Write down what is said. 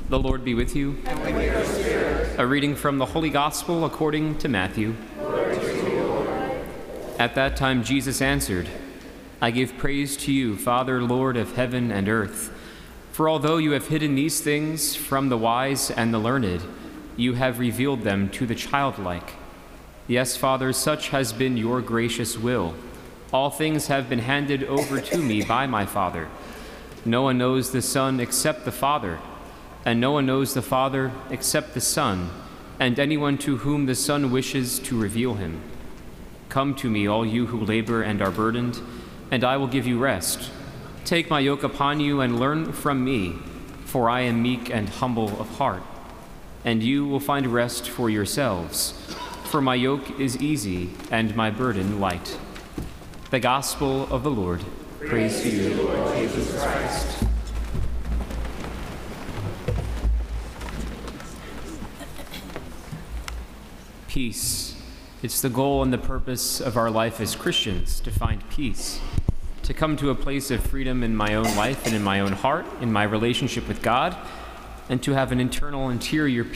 The Lord be with you. And with your spirit. A reading from the Holy Gospel according to Matthew. Glory to you, Lord. At that time Jesus answered, I give praise to you, Father, Lord of heaven and earth. For although you have hidden these things from the wise and the learned, you have revealed them to the childlike. Yes, Father, such has been your gracious will. All things have been handed over to me by my Father. No one knows the Son except the Father, and no one knows the Father except the Son, and anyone to whom the Son wishes to reveal him. Come to me, all you who labor and are burdened, and I will give you rest. Take my yoke upon you and learn from me, for I am meek and humble of heart, and you will find rest for yourselves. For my yoke is easy and my burden light. The Gospel of the Lord. Praise to you, Lord Jesus Christ. Peace. It's the goal and the purpose of our life as Christians, to find peace, to come to a place of freedom in my own life and in my own heart, in my relationship with God, and to have an interior